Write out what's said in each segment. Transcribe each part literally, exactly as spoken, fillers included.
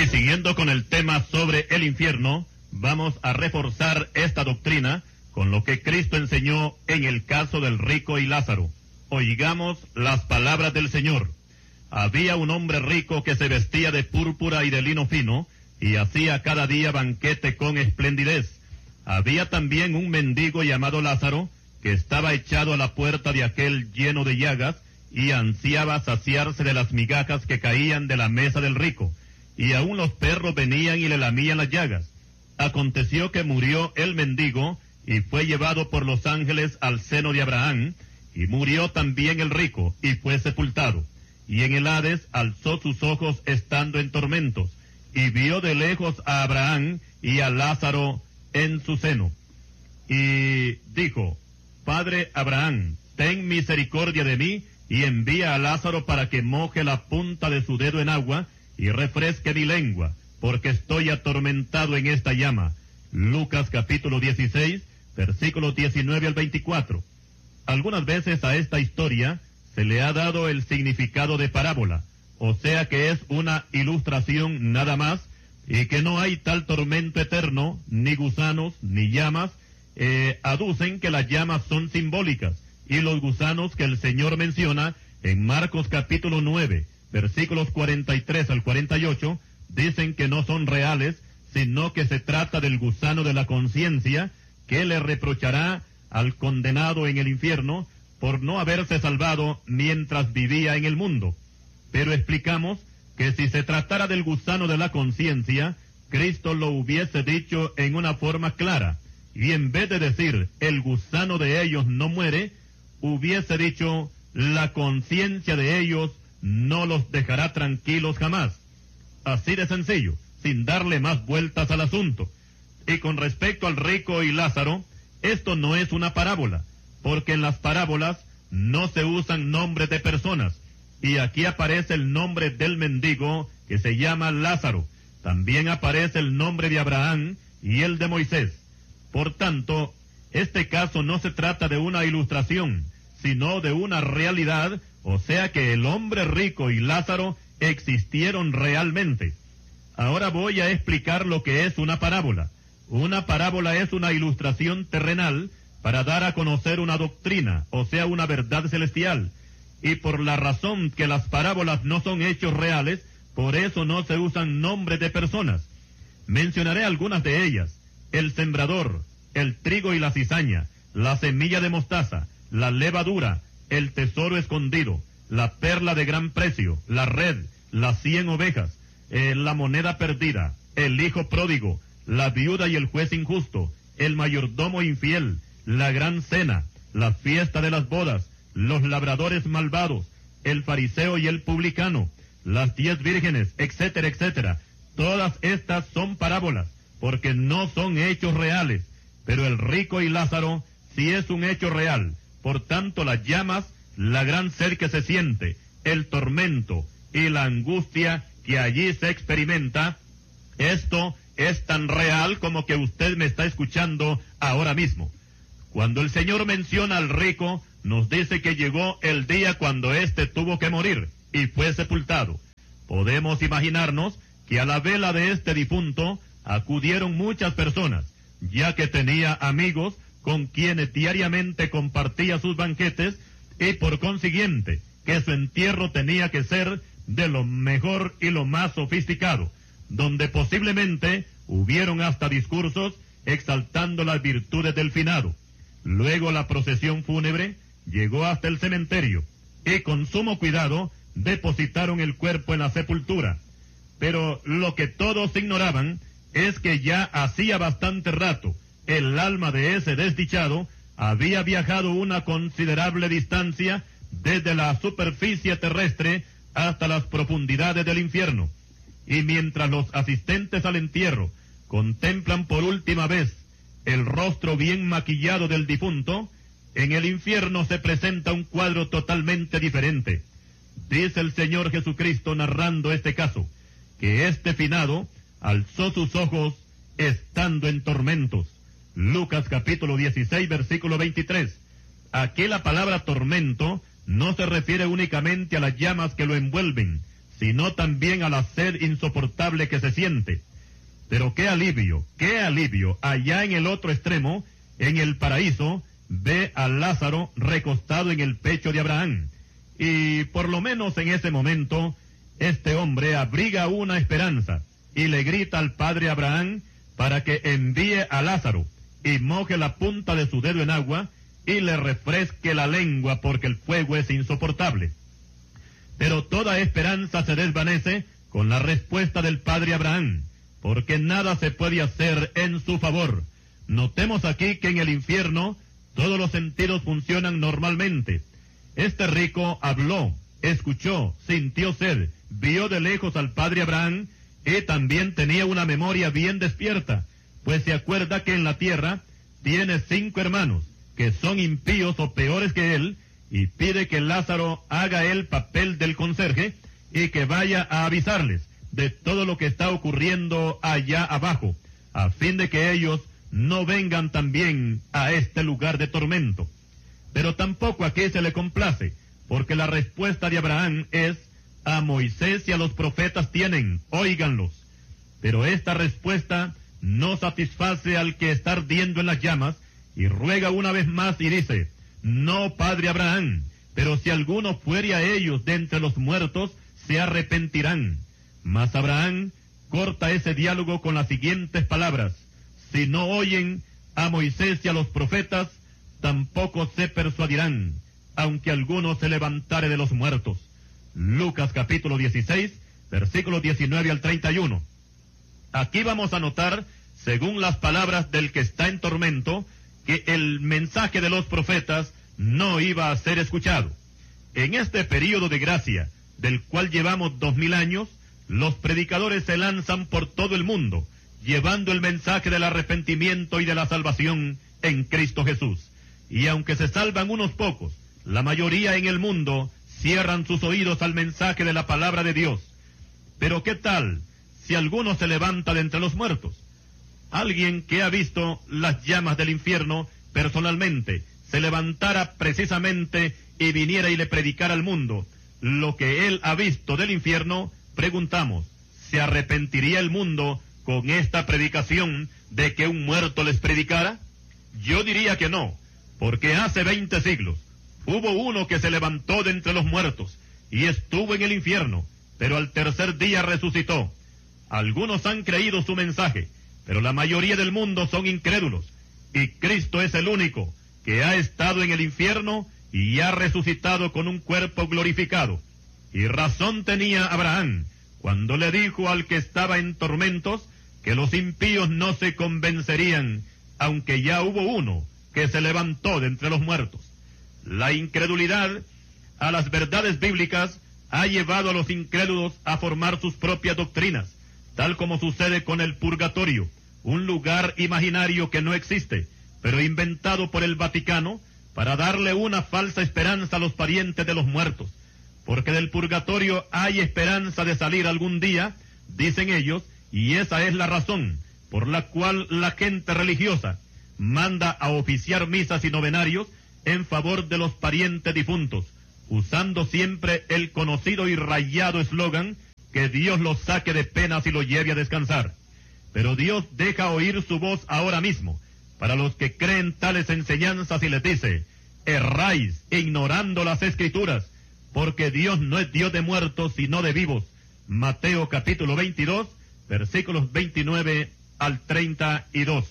Y siguiendo con el tema sobre el infierno, vamos a reforzar esta doctrina con lo que Cristo enseñó en el caso del rico y Lázaro. Oigamos las palabras del Señor. Había un hombre rico que se vestía de púrpura y de lino fino, y hacía cada día banquete con esplendidez. Había también un mendigo llamado Lázaro, que estaba echado a la puerta de aquel lleno de llagas, y ansiaba saciarse de las migajas que caían de la mesa del rico, y aun los perros venían y le lamían las llagas. Aconteció que murió el mendigo, y fue llevado por los ángeles al seno de Abraham, y murió también el rico, y fue sepultado. Y en el Hades alzó sus ojos estando en tormentos, y vio de lejos a Abraham y a Lázaro en su seno. Y dijo: Padre Abraham, ten misericordia de mí, y envía a Lázaro para que moje la punta de su dedo en agua, y refresque mi lengua, porque estoy atormentado en esta llama. Lucas capítulo dieciséis, versículos diecinueve al veinticuatro. Algunas veces a esta historia se le ha dado el significado de parábola, o sea que es una ilustración nada más, y que no hay tal tormento eterno, ni gusanos, ni llamas. Eh, aducen que las llamas son simbólicas, y los gusanos que el Señor menciona en Marcos capítulo nueve, versículos cuarenta y tres al cuarenta y ocho, dicen que no son reales, sino que se trata del gusano de la conciencia, que le reprochará al condenado en el infierno por no haberse salvado mientras vivía en el mundo. Pero explicamos que si se tratara del gusano de la conciencia, Cristo lo hubiese dicho en una forma clara, y en vez de decir el gusano de ellos no muere, hubiese dicho la conciencia de ellos no los dejará tranquilos jamás. Así de sencillo, sin darle más vueltas al asunto. Y con respecto al rico y Lázaro, esto no es una parábola, porque en las parábolas no se usan nombres de personas, y aquí aparece el nombre del mendigo que se llama Lázaro. También aparece el nombre de Abraham y el de Moisés. Por tanto, este caso no se trata de una ilustración, sino de una realidad, o sea que el hombre rico y Lázaro existieron realmente. Ahora voy a explicar lo que es una parábola. Una parábola es una ilustración terrenal para dar a conocer una doctrina, o sea, una verdad celestial. Y por la razón que las parábolas no son hechos reales, por eso no se usan nombres de personas. Mencionaré algunas de ellas: el sembrador, el trigo y la cizaña, la semilla de mostaza, la levadura, el tesoro escondido, la perla de gran precio, la red, las cien ovejas, eh, la moneda perdida, el hijo pródigo, la viuda y el juez injusto, el mayordomo infiel, la gran cena, la fiesta de las bodas, los labradores malvados, el fariseo y el publicano, las diez vírgenes, etcétera, etcétera. Todas estas son parábolas, porque no son hechos reales, pero el rico y Lázaro sí es un hecho real. Por tanto, las llamas, la gran sed que se siente, el tormento y la angustia que allí se experimenta, esto es tan real como que usted me está escuchando ahora mismo. Cuando el Señor menciona al rico, nos dice que llegó el día cuando éste tuvo que morir y fue sepultado. Podemos imaginarnos que a la vela de este difunto acudieron muchas personas, ya que tenía amigos con quienes diariamente compartía sus banquetes, y por consiguiente que su entierro tenía que ser de lo mejor y lo más sofisticado, donde posiblemente hubieron hasta discursos exaltando las virtudes del finado. Luego la procesión fúnebre llegó hasta el cementerio, y con sumo cuidado depositaron el cuerpo en la sepultura. Pero lo que todos ignoraban es que ya hacía bastante rato el alma de ese desdichado había viajado una considerable distancia desde la superficie terrestre hasta las profundidades del infierno. Y mientras los asistentes al entierro contemplan por última vez el rostro bien maquillado del difunto, en el infierno se presenta un cuadro totalmente diferente. Dice el Señor Jesucristo narrando este caso, que este finado alzó sus ojos estando en tormentos. Lucas capítulo dieciséis, versículo veintitrés. Aquí la palabra tormento no se refiere únicamente a las llamas que lo envuelven, sino también a la sed insoportable que se siente. Pero qué alivio, qué alivio, allá en el otro extremo, en el paraíso, ve a Lázaro recostado en el pecho de Abraham. Y por lo menos en ese momento, este hombre abriga una esperanza y le grita al padre Abraham para que envíe a Lázaro y moje la punta de su dedo en agua y le refresque la lengua porque el fuego es insoportable. Pero toda esperanza se desvanece con la respuesta del padre Abraham, porque nada se puede hacer en su favor. Notemos aquí que en el infierno todos los sentidos funcionan normalmente. Este rico habló, escuchó, sintió sed, vio de lejos al padre Abraham y también tenía una memoria bien despierta, pues se acuerda que en la tierra tiene cinco hermanos que son impíos o peores que él, y pide que Lázaro haga el papel del conserje y que vaya a avisarles de todo lo que está ocurriendo allá abajo, a fin de que ellos no vengan también a este lugar de tormento. Pero tampoco aquí se le complace, porque la respuesta de Abraham es: a Moisés y a los profetas tienen, óiganlos. Pero esta respuesta no satisface al que está ardiendo en las llamas, y ruega una vez más y dice: no, padre Abraham, pero si alguno fuere a ellos de entre los muertos, se arrepentirán. Mas Abraham corta ese diálogo con las siguientes palabras: si no oyen a Moisés y a los profetas, tampoco se persuadirán, aunque alguno se levantare de los muertos. Lucas capítulo dieciséis, versículos diecinueve al treinta y uno. Aquí vamos a notar, según las palabras del que está en tormento, que el mensaje de los profetas no iba a ser escuchado. En este período de gracia, del cual llevamos dos mil años, los predicadores se lanzan por todo el mundo, llevando el mensaje del arrepentimiento y de la salvación en Cristo Jesús. Y aunque se salvan unos pocos, la mayoría en el mundo cierran sus oídos al mensaje de la palabra de Dios. Pero ¿qué tal si alguno se levanta de entre los muertos? Alguien que ha visto las llamas del infierno personalmente, se levantara precisamente y viniera y le predicara al mundo lo que él ha visto del infierno, preguntamos, ¿se arrepentiría el mundo con esta predicación de que un muerto les predicara? Yo diría que no, porque hace veinte siglos hubo uno que se levantó de entre los muertos y estuvo en el infierno, pero al tercer día resucitó. Algunos han creído su mensaje, pero la mayoría del mundo son incrédulos, y Cristo es el único que ha estado en el infierno y ha resucitado con un cuerpo glorificado. Y razón tenía Abraham cuando le dijo al que estaba en tormentos que los impíos no se convencerían, aunque ya hubo uno que se levantó de entre los muertos. La incredulidad a las verdades bíblicas ha llevado a los incrédulos a formar sus propias doctrinas, tal como sucede con el purgatorio, un lugar imaginario que no existe, pero inventado por el Vaticano para darle una falsa esperanza a los parientes de los muertos, porque del purgatorio hay esperanza de salir algún día, dicen ellos, y esa es la razón por la cual la gente religiosa manda a oficiar misas y novenarios en favor de los parientes difuntos, usando siempre el conocido y rayado eslogan: que Dios los saque de penas y los lleve a descansar. Pero Dios deja oír su voz ahora mismo para los que creen tales enseñanzas y les dice: erráis ignorando las Escrituras, porque Dios no es Dios de muertos sino de vivos. Mateo capítulo veintidós, versículos veintinueve al treinta y dos.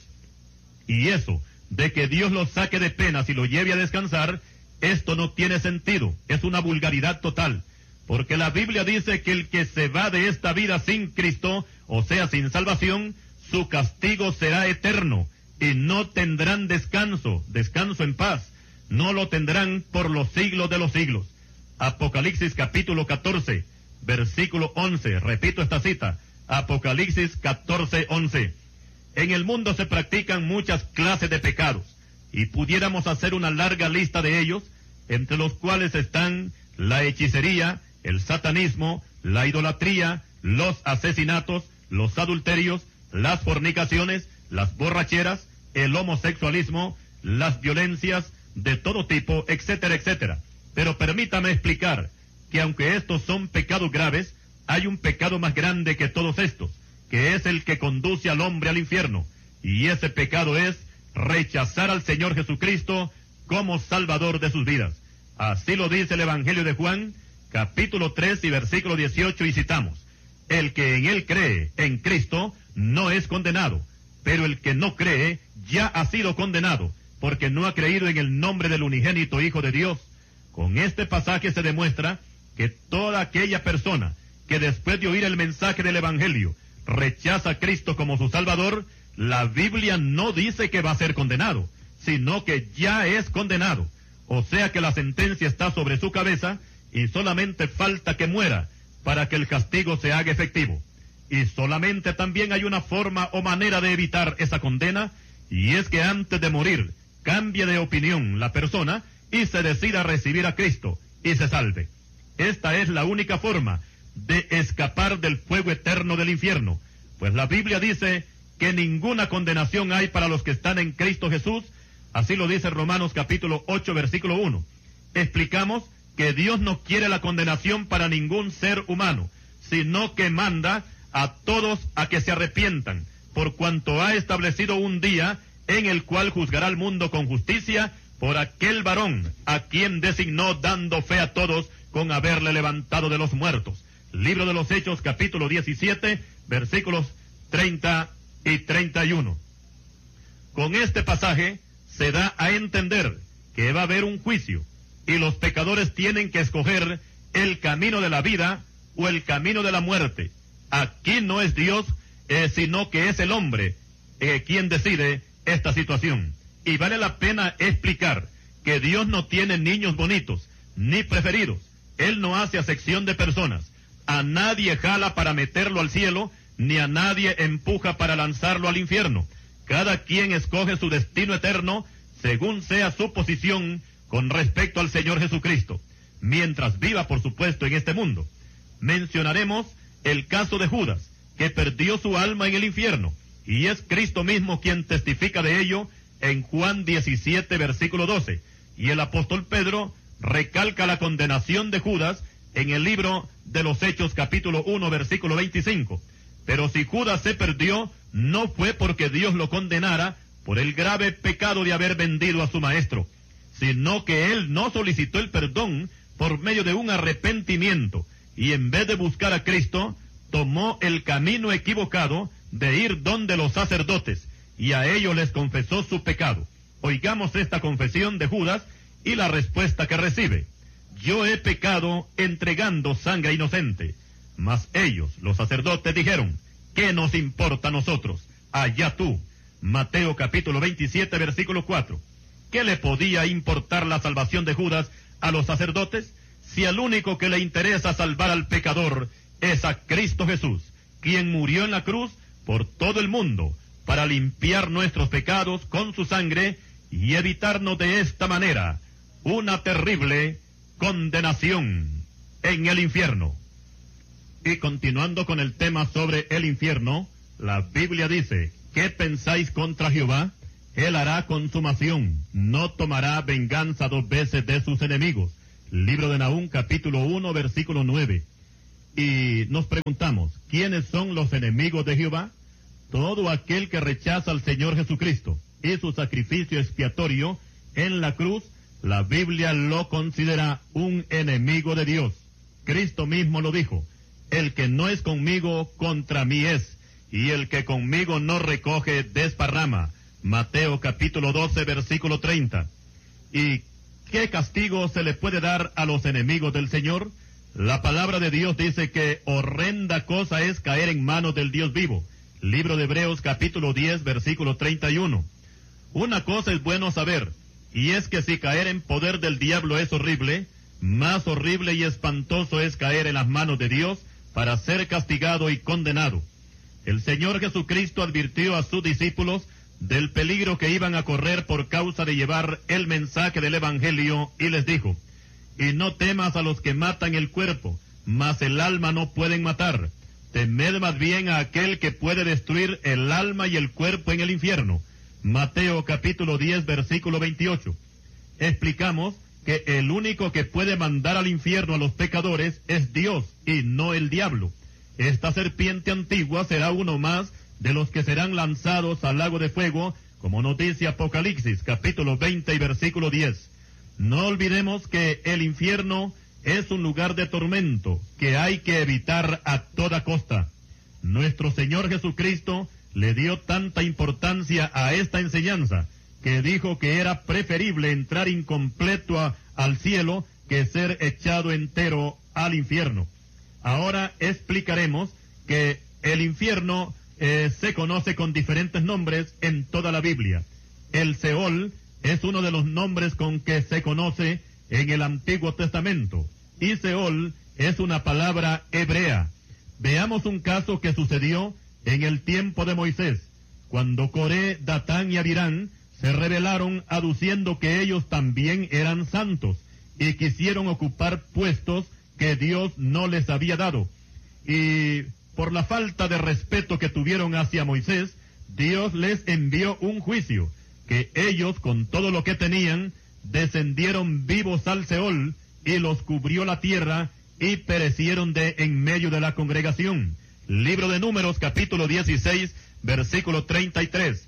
Y eso de que Dios los saque de penas y los lleve a descansar, esto no tiene sentido, es una vulgaridad total. Porque la Biblia dice que el que se va de esta vida sin Cristo, o sea, sin salvación, su castigo será eterno, y no tendrán descanso, descanso en paz, no lo tendrán por los siglos de los siglos. Apocalipsis capítulo catorce, versículo once, repito esta cita, Apocalipsis catorce, once. En el mundo se practican muchas clases de pecados, y pudiéramos hacer una larga lista de ellos, entre los cuales están la hechicería, el satanismo, la idolatría, los asesinatos, los adulterios, las fornicaciones, las borracheras, el homosexualismo, las violencias de todo tipo, etcétera, etcétera. Pero permítame explicar que aunque estos son pecados graves, hay un pecado más grande que todos estos, que es el que conduce al hombre al infierno, y ese pecado es rechazar al Señor Jesucristo como Salvador de sus vidas. Así lo dice el Evangelio de Juan, capítulo tres y versículo dieciocho, y citamos: el que en él cree, en Cristo, no es condenado, pero el que no cree ya ha sido condenado, porque no ha creído en el nombre del unigénito Hijo de Dios. Con este pasaje se demuestra que toda aquella persona que después de oír el mensaje del Evangelio rechaza a Cristo como su Salvador, la Biblia no dice que va a ser condenado, sino que ya es condenado. O sea que la sentencia está sobre su cabeza y solamente falta que muera para que el castigo se haga efectivo. Y solamente también hay una forma o manera de evitar esa condena, y es que antes de morir cambie de opinión la persona y se decida recibir a Cristo y se salve. Esta es la única forma de escapar del fuego eterno del infierno, pues la Biblia dice que ninguna condenación hay para los que están en Cristo Jesús. Así lo dice Romanos capítulo ocho, versículo uno. Explicamos que Dios no quiere la condenación para ningún ser humano, sino que manda a todos a que se arrepientan, por cuanto ha establecido un día en el cual juzgará al mundo con justicia por aquel varón a quien designó, dando fe a todos con haberle levantado de los muertos. Libro de los Hechos, capítulo diecisiete, versículos treinta y treinta y uno. Con este pasaje se da a entender que va a haber un juicio, y los pecadores tienen que escoger el camino de la vida o el camino de la muerte. Aquí no es Dios, eh, sino que es el hombre eh, quien decide esta situación. Y vale la pena explicar que Dios no tiene niños bonitos, ni preferidos. Él no hace acepción de personas. A nadie jala para meterlo al cielo, ni a nadie empuja para lanzarlo al infierno. Cada quien escoge su destino eterno según sea su posición con respecto al Señor Jesucristo, mientras viva, por supuesto, en este mundo. Mencionaremos el caso de Judas, que perdió su alma en el infierno, y es Cristo mismo quien testifica de ello en Juan diecisiete, versículo doce, y el apóstol Pedro recalca la condenación de Judas en el libro de los Hechos, capítulo uno, versículo veinticinco. Pero si Judas se perdió, no fue porque Dios lo condenara por el grave pecado de haber vendido a su maestro, sino que él no solicitó el perdón por medio de un arrepentimiento, y en vez de buscar a Cristo, tomó el camino equivocado de ir donde los sacerdotes, y a ellos les confesó su pecado. Oigamos esta confesión de Judas y la respuesta que recibe: yo he pecado entregando sangre inocente. Mas ellos, los sacerdotes, dijeron: ¿qué nos importa a nosotros? Allá tú. Mateo capítulo veintisiete, versículo cuatro. ¿Qué le podía importar la salvación de Judas a los sacerdotes, si al único que le interesa salvar al pecador es a Cristo Jesús, quien murió en la cruz por todo el mundo para limpiar nuestros pecados con su sangre y evitarnos de esta manera una terrible condenación en el infierno? Y continuando con el tema sobre el infierno, la Biblia dice: ¿qué pensáis contra Jehová? Él hará consumación, no tomará venganza dos veces de sus enemigos. Libro de Nahum, capítulo uno, versículo nueve. Y nos preguntamos, ¿quiénes son los enemigos de Jehová? Todo aquel que rechaza al Señor Jesucristo y su sacrificio expiatorio en la cruz, la Biblia lo considera un enemigo de Dios. Cristo mismo lo dijo: el que no es conmigo, contra mí es, y el que conmigo no recoge, desparrama. Mateo capítulo doce, versículo treinta. ¿Y qué castigo se le puede dar a los enemigos del Señor? La palabra de Dios dice que horrenda cosa es caer en manos del Dios vivo. Libro de Hebreos capítulo diez, versículo treinta y uno. Una cosa es bueno saber, y es que si caer en poder del diablo es horrible, más horrible y espantoso es caer en las manos de Dios para ser castigado y condenado. El Señor Jesucristo advirtió a sus discípulos del peligro que iban a correr por causa de llevar el mensaje del Evangelio, y les dijo: y no temas a los que matan el cuerpo, mas el alma no pueden matar. Temed más bien a aquel que puede destruir el alma y el cuerpo en el infierno. Mateo capítulo diez, versículo veintiocho. Explicamos que el único que puede mandar al infierno a los pecadores es Dios y no el diablo. Esta serpiente antigua será uno más de los que serán lanzados al lago de fuego, como nos dice Apocalipsis, capítulo veinte y versículo diez. No olvidemos que el infierno es un lugar de tormento que hay que evitar a toda costa. Nuestro Señor Jesucristo le dio tanta importancia a esta enseñanza que dijo que era preferible entrar incompleto a, al cielo que ser echado entero al infierno. Ahora explicaremos que el infierno eh, se conoce con diferentes nombres en toda la Biblia. El Seol es uno de los nombres con que se conoce en el Antiguo Testamento, y Seol es una palabra hebrea. Veamos un caso que sucedió en el tiempo de Moisés, cuando Coré, Datán y Abirán se rebelaron aduciendo que ellos también eran santos y quisieron ocupar puestos que Dios no les había dado. Y por la falta de respeto que tuvieron hacia Moisés, Dios les envió un juicio, que ellos con todo lo que tenían descendieron vivos al Seol y los cubrió la tierra y perecieron de en medio de la congregación. Libro de Números, capítulo dieciséis, versículo treinta y tres.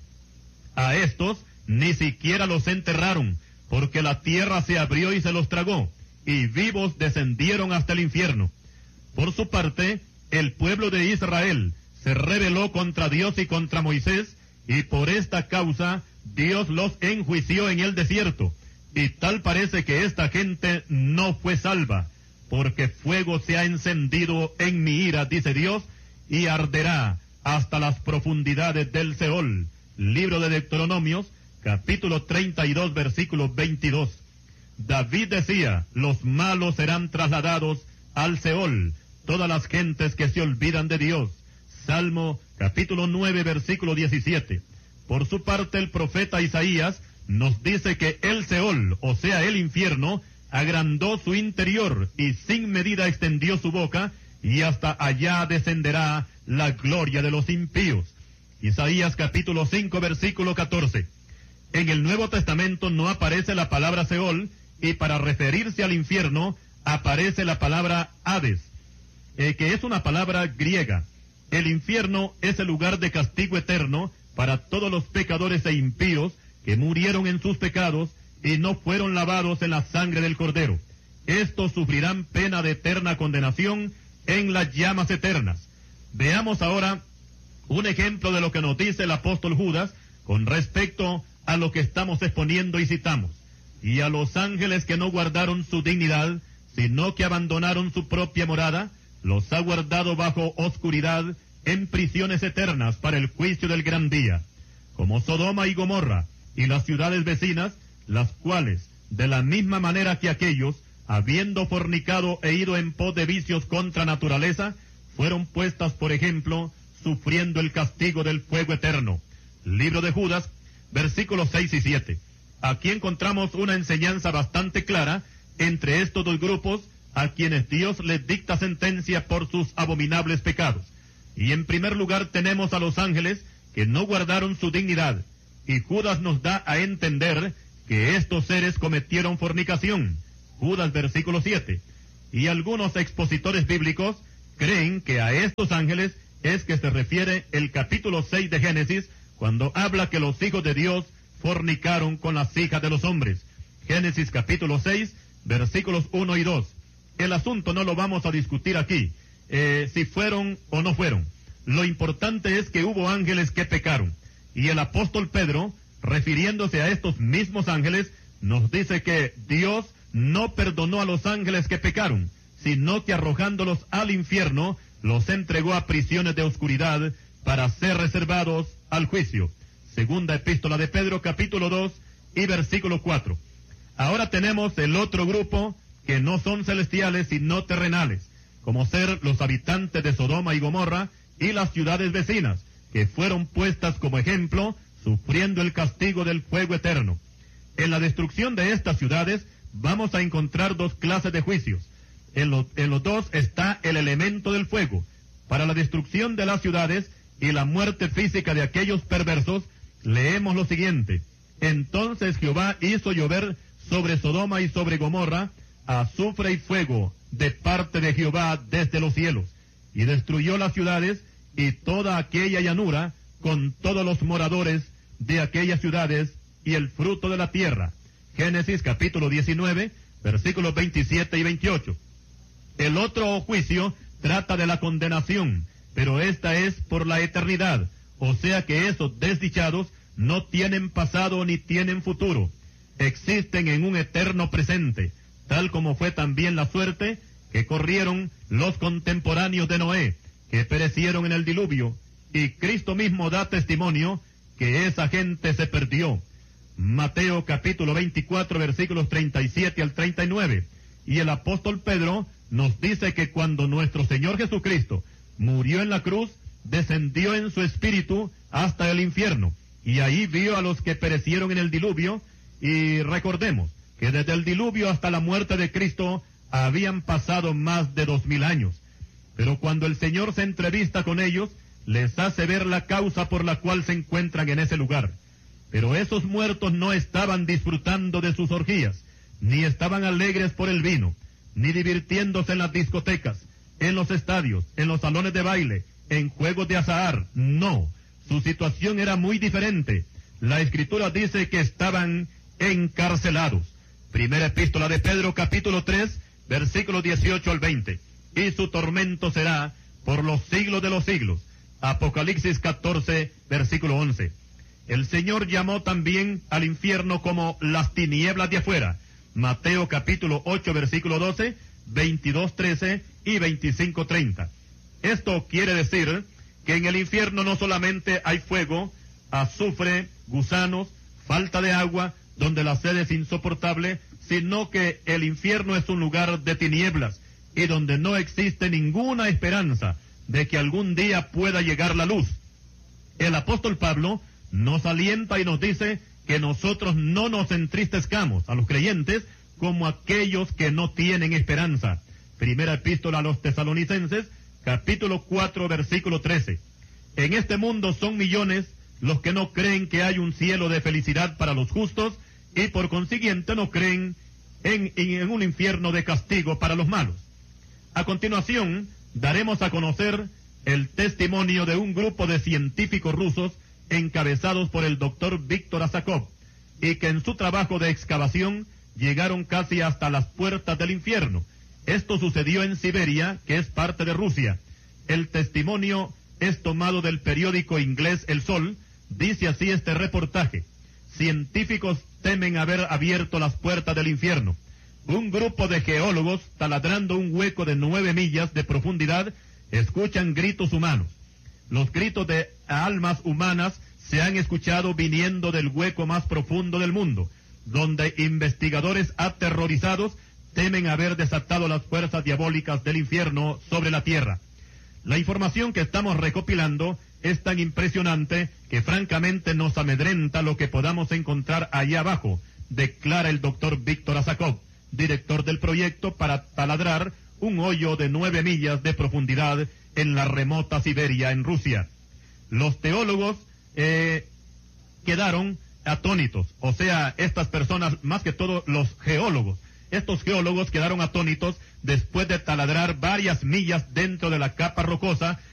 A estos ni siquiera los enterraron, porque la tierra se abrió y se los tragó, y vivos descendieron hasta el infierno. Por su parte, el pueblo de Israel se rebeló contra Dios y contra Moisés, y por esta causa Dios los enjuició en el desierto. Y tal parece que esta gente no fue salva, porque fuego se ha encendido en mi ira, dice Dios, y arderá hasta las profundidades del Seol. Libro de Deuteronomios, capítulo treinta y dos, versículo veintidós. David decía, los malos serán trasladados al Seol, todas las gentes que se olvidan de Dios. Salmo, capítulo nueve, versículo diecisiete. Por su parte, el profeta Isaías nos dice que el Seol, o sea, el infierno, agrandó su interior y sin medida extendió su boca, y hasta allá descenderá la gloria de los impíos. Isaías capítulo cinco, versículo catorce. En el Nuevo Testamento no aparece la palabra Seol, y para referirse al infierno aparece la palabra Hades, eh, que es una palabra griega. El infierno es el lugar de castigo eterno para todos los pecadores e impíos que murieron en sus pecados y no fueron lavados en la sangre del Cordero. Estos sufrirán pena de eterna condenación en las llamas eternas. Veamos ahora un ejemplo de lo que nos dice el apóstol Judas con respecto a lo que estamos exponiendo y citamos. Y a los ángeles que no guardaron su dignidad, sino que abandonaron su propia morada, los ha guardado bajo oscuridad en prisiones eternas para el juicio del gran día, como Sodoma y Gomorra y las ciudades vecinas, las cuales, de la misma manera que aquellos, habiendo fornicado e ido en pos de vicios contra naturaleza, fueron puestas, por ejemplo, sufriendo el castigo del fuego eterno. Libro de Judas, versículos seis y siete. Aquí encontramos una enseñanza bastante clara entre estos dos grupos a quienes Dios les dicta sentencia por sus abominables pecados. Y en primer lugar tenemos a los ángeles que no guardaron su dignidad, y Judas nos da a entender que estos seres cometieron fornicación. Judas versículo siete. Y algunos expositores bíblicos creen que a estos ángeles es que se refiere el capítulo seis de Génesis, cuando habla que los hijos de Dios fornicaron con las hijas de los hombres. Génesis capítulo seis, versículos uno y dos. El asunto no lo vamos a discutir aquí, eh, si fueron o no fueron. Lo importante es que hubo ángeles que pecaron. Y el apóstol Pedro, refiriéndose a estos mismos ángeles, nos dice que Dios no perdonó a los ángeles que pecaron, sino que arrojándolos al infierno, los entregó a prisiones de oscuridad para ser reservados al juicio. Segunda epístola de Pedro, capítulo dos y versículo cuatro. Ahora tenemos el otro grupo que no son celestiales sino terrenales, como ser los habitantes de Sodoma y Gomorra y las ciudades vecinas, que fueron puestas como ejemplo, sufriendo el castigo del fuego eterno. En la destrucción de estas ciudades vamos a encontrar dos clases de juicios. En, lo, en los dos está el elemento del fuego. Para la destrucción de las ciudades y la muerte física de aquellos perversos, leemos lo siguiente: entonces Jehová hizo llover sobre Sodoma y sobre Gomorra azufre y fuego de parte de Jehová desde los cielos, y destruyó las ciudades y toda aquella llanura con todos los moradores de aquellas ciudades y el fruto de la tierra. Génesis capítulo diecinueve, versículos veintisiete y veintiocho. El otro juicio trata de la condenación, pero esta es por la eternidad, o sea que esos desdichados no tienen pasado ni tienen futuro, existen en un eterno presente, tal como fue también la suerte que corrieron los contemporáneos de Noé, que perecieron en el diluvio, y Cristo mismo da testimonio que esa gente se perdió. Mateo capítulo veinticuatro, versículos treinta y siete al treinta y nueve, y el apóstol Pedro nos dice que cuando nuestro Señor Jesucristo murió en la cruz, descendió en su espíritu hasta el infierno, y ahí vio a los que perecieron en el diluvio, y recordemos que desde el diluvio hasta la muerte de Cristo habían pasado más de dos mil años. Pero cuando el Señor se entrevista con ellos, les hace ver la causa por la cual se encuentran en ese lugar. Pero esos muertos no estaban disfrutando de sus orgías, ni estaban alegres por el vino, ni divirtiéndose en las discotecas, en los estadios, en los salones de baile, en juegos de azahar. No, su situación era muy diferente. La Escritura dice que estaban encarcelados. Primera epístola de Pedro, capítulo tres, versículos dieciocho al veinte. Y su tormento será por los siglos de los siglos. Apocalipsis catorce, versículo once. El Señor llamó también al infierno como las tinieblas de afuera. Mateo capítulo ocho, versículo doce, veintidós, trece y veinticinco, treinta. Esto quiere decir que en el infierno no solamente hay fuego, azufre, gusanos, falta de agua, donde la sed es insoportable, sino que el infierno es un lugar de tinieblas y donde no existe ninguna esperanza de que algún día pueda llegar la luz. El apóstol Pablo nos alienta y nos dice que nosotros no nos entristezcamos a los creyentes como aquellos que no tienen esperanza. Primera epístola a los Tesalonicenses, capítulo cuatro, versículo trece. En este mundo son millones los que no creen que hay un cielo de felicidad para los justos y por consiguiente no creen en, en un infierno de castigo para los malos. A continuación, daremos a conocer el testimonio de un grupo de científicos rusos encabezados por el doctor Víctor Azakov, y que en su trabajo de excavación llegaron casi hasta las puertas del infierno. Esto sucedió en Siberia, que es parte de Rusia. El testimonio es tomado del periódico inglés El Sol. Dice así este reportaje: científicos temen haber abierto las puertas del infierno. Un grupo de geólogos, taladrando un hueco de nueve millas de profundidad, escuchan gritos humanos. Los gritos de almas humanas se han escuchado viniendo del hueco más profundo del mundo, donde investigadores aterrorizados temen haber desatado las fuerzas diabólicas del infierno sobre la tierra. La información que estamos recopilando es tan impresionante que francamente nos amedrenta lo que podamos encontrar allá abajo, declara el doctor Víctor Azakov, director del proyecto para taladrar un hoyo de nueve millas de profundidad en la remota Siberia, en Rusia. Los teólogos eh, quedaron atónitos, o sea, estas personas, más que todo los geólogos, estos geólogos quedaron atónitos después de taladrar varias millas dentro de la capa rocosa